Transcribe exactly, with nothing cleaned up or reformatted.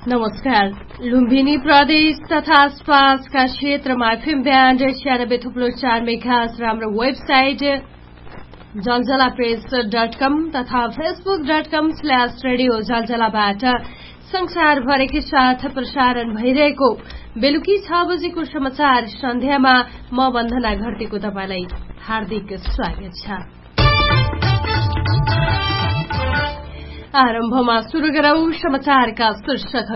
नमस्कार। लुम्बिनी प्रदेश तथा आसपासका क्षेत्रमा एफएम ब्यान्ड छ्यानब्बे थुप्लो चार मेगाहर्ज र हाम्रो वेबसाइट जलजला प्रेस डट कम तथा Facebook dot com slash radio जलजलाबाट संसारभरिकै साथ प्रसारण भइरहेको बेलुकी छ बजेको समाचार सन्ध्यामा म वन्दना घरतीको तपाईलाई हार्दिक स्वागत छ। आरम्भमा सुरु गरौं समाचारका शीर्षक।